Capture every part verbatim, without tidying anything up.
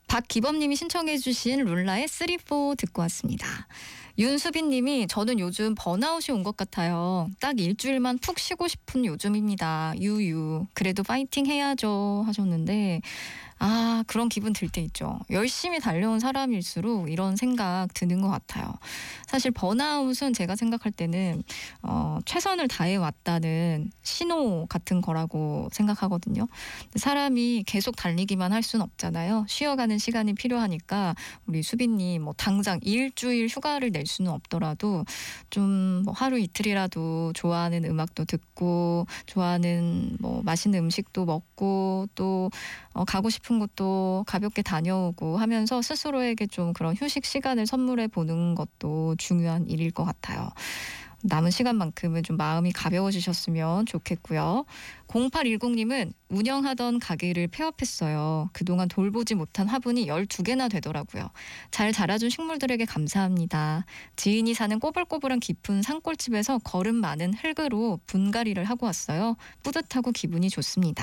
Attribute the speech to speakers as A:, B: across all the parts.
A: 박기범님이 신청해주신 룰라의 쓰리 포 듣고 왔습니다. 윤수빈님이 저는 요즘 번아웃이 온 것 같아요. 딱 일주일만 푹 쉬고 싶은 요즘입니다. 유유. 그래도 파이팅 해야죠 하셨는데 아 그런 기분 들 때 있죠. 열심히 달려온 사람일수록 이런 생각 드는 것 같아요. 사실 번아웃은 제가 생각할 때는 어, 최선을 다해왔다는 신호 같은 거라고 생각하거든요. 사람이 계속 달리기만 할 수는 없잖아요. 쉬어가는 시간이 필요하니까 우리 수빈님 뭐 당장 일주일 휴가를 낼 수는 없더라도 좀 뭐 하루 이틀이라도 좋아하는 음악도 듣고 좋아하는 뭐 맛있는 음식도 먹고 또 어, 가고 싶은 곳도 가볍게 다녀오고 하면서 스스로에게 좀 그런 휴식 시간을 선물해 보는 것도 중요한 일일 것 같아요. 남은 시간만큼은 좀 마음이 가벼워지셨으면 좋겠고요. 공팔일공님은 운영하던 가게를 폐업했어요. 그동안 돌보지 못한 화분이 열두 개나 되더라고요. 잘 자라준 식물들에게 감사합니다. 지인이 사는 꼬불꼬불한 깊은 산골집에서 거름 많은 흙으로 분갈이를 하고 왔어요. 뿌듯하고 기분이 좋습니다.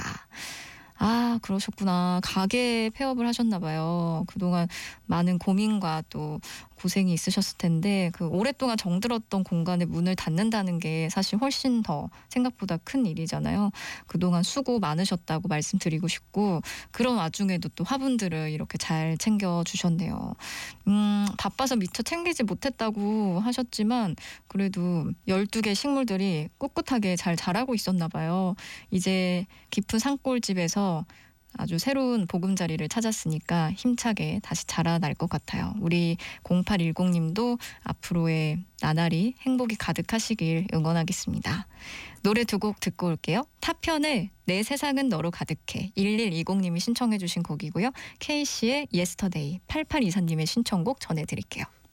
A: 아 그러셨구나. 가게 폐업을 하셨나 봐요. 그동안 많은 고민과 또 고생이 있으셨을 텐데 그 오랫동안 정들었던 공간에 문을 닫는다는 게 사실 훨씬 더 생각보다 큰 일이잖아요. 그동안 수고 많으셨다고 말씀드리고 싶고 그런 와중에도 또 화분들을 이렇게 잘 챙겨주셨네요. 음, 바빠서 미처 챙기지 못했다고 하셨지만 그래도 열두 개 식물들이 꿋꿋하게 잘 자라고 있었나 봐요. 이제 깊은 산골집에서 아주 새로운 보금자리를 찾았으니까 힘차게 다시 자라날 것 같아요. 우리 공팔일공님도 앞으로의 나날이 행복이 가득하시길 응원하겠습니다. 노래 두 곡 듣고 올게요. 타편의 내 세상은 너로 가득해 일일이공님이 신청해 주신 곡이고요. 케이씨의 예스터데이 팔팔이사님의 신청곡 전해드릴게요.